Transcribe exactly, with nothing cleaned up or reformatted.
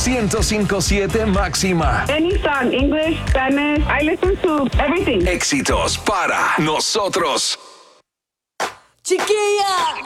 ciento cinco punto siete Máxima. Any song, English, Spanish, I listen to everything. Éxitos para nosotros. Chiquilla,